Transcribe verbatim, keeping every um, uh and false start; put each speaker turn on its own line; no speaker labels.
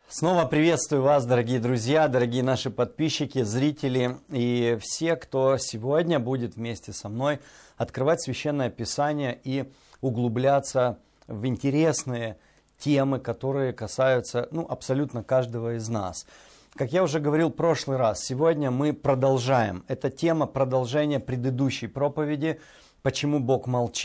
Снова приветствую вас, дорогие друзья, дорогие наши подписчики, зрители и все, кто сегодня будет вместе со мной открывать Священное Писание и углубляться в интересные темы, которые касаются ну, абсолютно каждого из нас. Как я уже говорил в прошлый раз, сегодня мы продолжаем. Это тема продолжения предыдущей проповеди «Почему Бог молчит?».